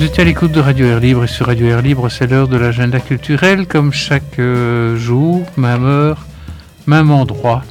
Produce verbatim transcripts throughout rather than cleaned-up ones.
Vous êtes à l'écoute de Radio Air Libre et sur Radio Air Libre, c'est l'heure de l'agenda culturel, comme chaque euh, jour, même heure, même endroit.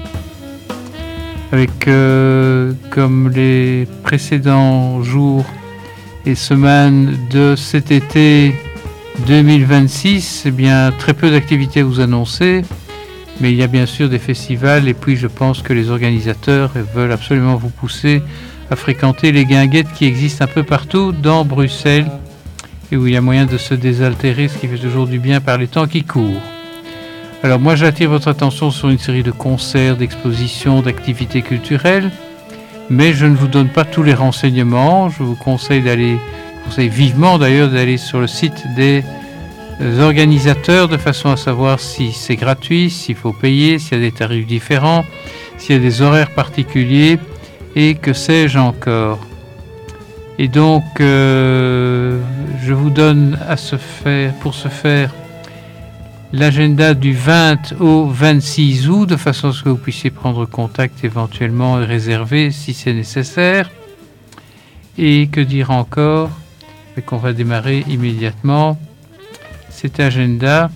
Avec, euh, comme les précédents jours et semaines de cet été deux mille vingt-six, eh bien, très peu d'activités à vous annoncer, mais il y a bien sûr des festivals et puis je pense que les organisateurs veulent absolument vous pousser à fréquenter les guinguettes qui existent un peu partout dans Bruxelles et où il y a moyen de se désaltérer, ce qui fait toujours du bien par les temps qui courent. Alors moi j'attire votre attention sur une série de concerts, d'expositions, d'activités culturelles, mais je ne vous donne pas tous les renseignements. Je vous conseille d'aller, je vous conseille vivement d'ailleurs d'aller sur le site des organisateurs de façon à savoir si c'est gratuit, s'il faut payer, s'il y a des tarifs différents, s'il y a des horaires particuliers et que sais-je encore. Et donc euh, je vous donne à ce faire, pour ce faire l'agenda du vingt au vingt-six août de façon à ce que vous puissiez prendre contact éventuellement et réserver si c'est nécessaire. Et que dire encore? Et qu'on va démarrer immédiatement cet agenda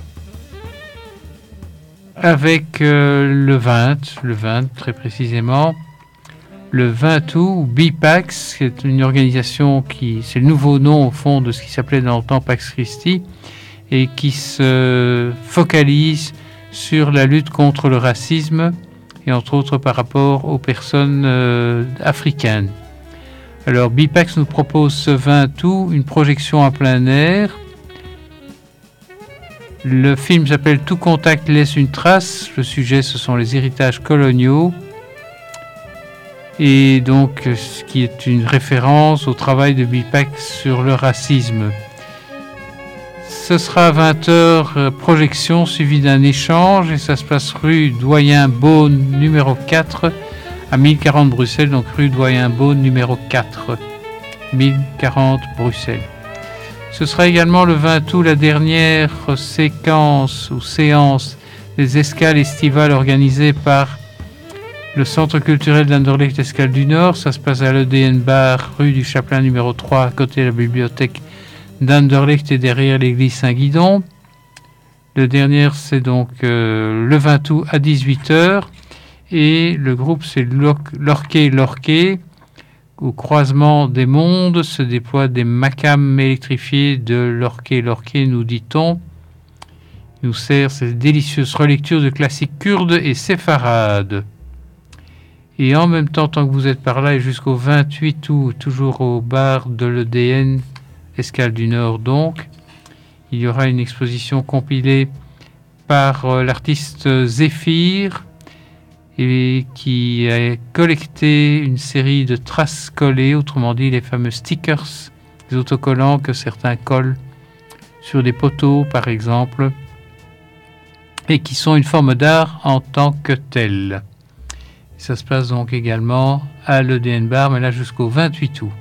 avec euh, le vingt, le vingt très précisément, le vingt août, B PAX, qui est une organisation qui, c'est le nouveau nom au fond de ce qui s'appelait dans le temps Pax Christi, et qui se focalise sur la lutte contre le racisme, et entre autres par rapport aux personnes euh, africaines. Alors B PAX nous propose ce vingt août une projection à plein air. Le film s'appelle Tout contact laisse une trace. Le sujet, ce sont les héritages coloniaux. Et donc, ce qui est une référence au travail de B PAX sur le racisme. Ce sera à vingt heures, projection suivie d'un échange, et ça se passe rue Doyen-Beaune numéro quatre, à mille quarante Bruxelles, donc rue Doyen-Beaune numéro quatre, mille quarante Bruxelles. Ce sera également le vingt août la dernière séquence ou séance des escales estivales organisées par le Centre culturel d'Anderlecht Escale du Nord. Ça se passe à l'E D N Bar, rue du Chapelain numéro trois, à côté de la bibliothèque d'Anderlecht et derrière l'église Saint-Guidon. Le dernier, c'est donc euh, le vingt août à dix-huit heures. Et le groupe, c'est Lorquet Lorquet. Au croisement des mondes se déploient des macams électrifiés de Lorquet Lorquet, nous dit-on. Il nous sert cette délicieuse relecture de classiques kurdes et séfarades. Et en même temps, tant que vous êtes par là, et jusqu'au vingt-huit août, toujours au bar de l'E D N, Escale du Nord donc, il y aura une exposition compilée par euh, l'artiste Zéphyr, et qui a collecté une série de traces collées, autrement dit les fameux stickers, les autocollants que certains collent sur des poteaux par exemple, et qui sont une forme d'art en tant que telle. Ça se passe donc également à l'E D N Bar, mais là jusqu'au vingt-huit août.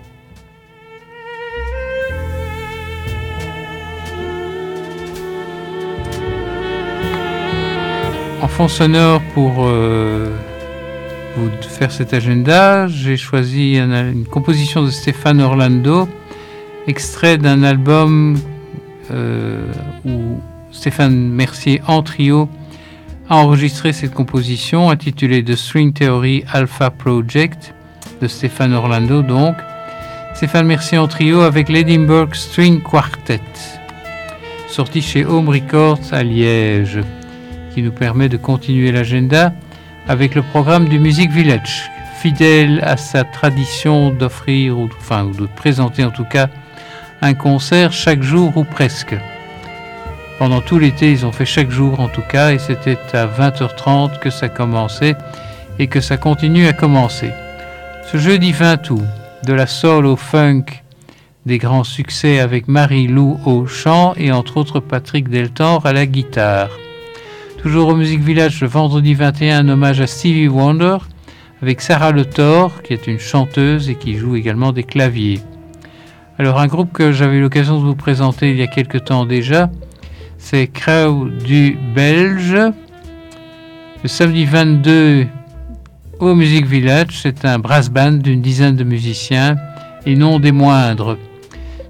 En fond sonore pour euh, vous faire cet agenda, j'ai choisi un, une composition de Stéphane Orlando, extrait d'un album euh, où Stéphane Mercier en trio a enregistré cette composition intitulée The String Theory Alpha Project de Stéphane Orlando donc. Stéphane Mercier en trio avec l'Edinburgh String Quartet, sorti chez Home Records à Liège, qui nous permet de continuer l'agenda avec le programme du Music Village, fidèle à sa tradition d'offrir, ou, enfin ou de présenter en tout cas, un concert chaque jour ou presque. Pendant tout l'été, ils ont fait chaque jour en tout cas, et c'était à vingt heures trente que ça commençait et que ça continue à commencer. Ce jeudi vingt août, de la soul au funk, des grands succès avec Marie-Lou au chant et entre autres Patrick Deltor à la guitare. Toujours au Music Village, le vendredi vingt et un, un hommage à Stevie Wonder avec Sarah Le Thor, qui est une chanteuse et qui joue également des claviers. Alors un groupe que j'avais eu l'occasion de vous présenter il y a quelque temps déjà, c'est Crowd du Belge. Le samedi vingt-deux au Music Village, c'est un brass band d'une dizaine de musiciens et non des moindres.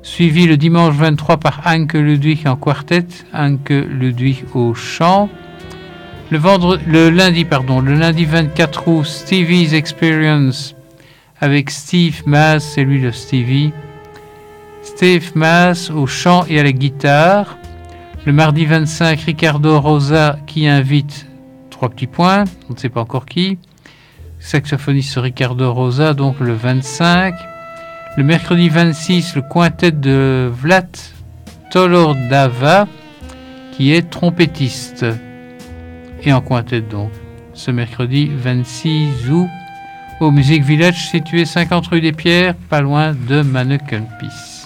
suivi le dimanche vingt-trois par Anke Ludwig en quartet, Anke Ludwig au chant. Le, vendredi, le lundi, pardon, le lundi vingt-quatre août, Stevie's Experience avec Steve Maas, c'est lui le Stevie. Steve Maas au chant et à la guitare. Le mardi vingt-cinq, Ricardo Rosa qui invite trois petits points, on ne sait pas encore qui. Saxophoniste Ricardo Rosa, donc le vingt-cinq. Le mercredi vingt-six, le quintet de Vlad Tolordava qui est trompettiste. Et en quintet donc, ce mercredi vingt-six août, au Music Village situé cinquante rue des Pierres, pas loin de Manneken-Pis.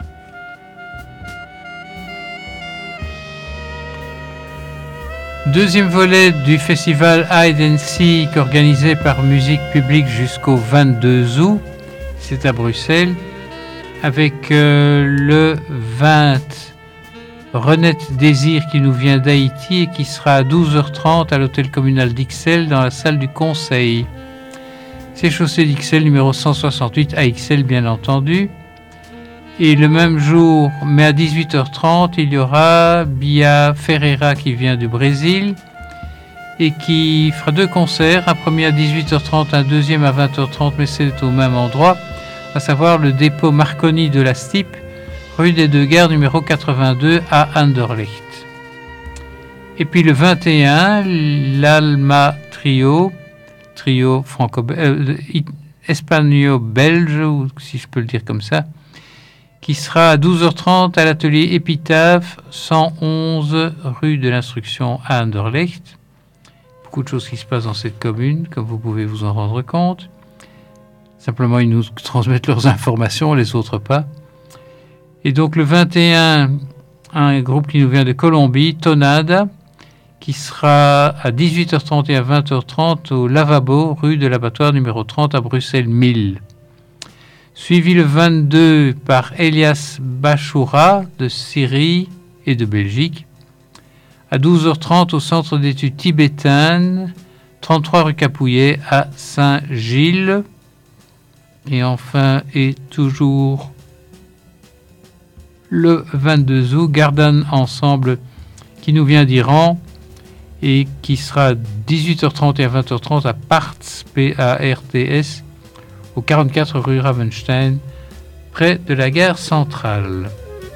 Deuxième volet du festival Hide and Seek organisé par Musique Publique jusqu'au vingt-deux août, c'est à Bruxelles, avec euh, le vingt Renette Désir qui nous vient d'Haïti et qui sera à douze heures trente à l'hôtel communal d'Ixelles dans la salle du Conseil. C'est chaussée d'Ixelles numéro cent soixante-huit à Ixelles bien entendu. Et le même jour, mais à dix-huit heures trente, il y aura Bia Ferreira qui vient du Brésil et qui fera deux concerts, un premier à dix-huit heures trente, un deuxième à vingt heures trente, mais c'est au même endroit, à savoir le dépôt Marconi de la Stipe, rue des Deux Gares numéro quatre-vingt-deux à Anderlecht. Et puis le vingt et un, l'Alma Trio, trio franco euh, espagnol-belge, ou si je peux le dire comme ça, qui sera à douze heures trente à l'atelier Épitaphe, cent onze rue de l'Instruction à Anderlecht. Beaucoup de choses qui se passent dans cette commune, comme vous pouvez vous en rendre compte. Simplement, ils nous transmettent leurs informations, les autres pas. Et donc le vingt et un, un groupe qui nous vient de Colombie, Tonada, qui sera à dix-huit heures trente et à vingt heures trente au Lavabo, rue de l'Abattoir numéro trente à Bruxelles mille. Suivi le vingt-deux par Elias Bachoura de Syrie et de Belgique, à douze heures trente au Centre d'études tibétaines, trente-trois rue Capouillet à Saint-Gilles. Et enfin, et toujours le vingt-deux août, Garden Ensemble qui nous vient d'Iran et qui sera à dix-huit heures trente et à vingt heures trente à Parts, P A R T S, au quarante-quatre rue Ravenstein, près de la gare centrale.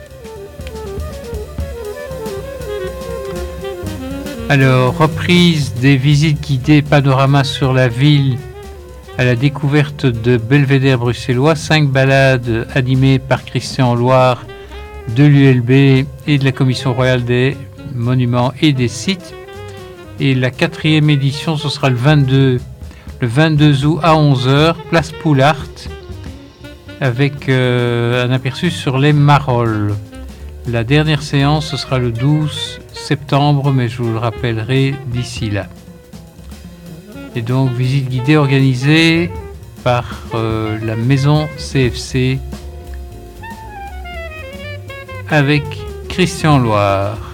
Alors, reprise des visites guidées panorama sur la ville à la découverte de Belvédère bruxellois, cinq balades animées par Christian Loire de l'U L B et de la Commission royale des monuments et des sites. Et la quatrième édition, ce sera le vingt-deux, le vingt-deux août à onze heures, place Poulart, avec euh, un aperçu sur les Marolles. La dernière séance, ce sera le douze septembre, mais je vous le rappellerai d'ici là. Et donc, visite guidée organisée par euh, la maison C F C avec Christian Loire.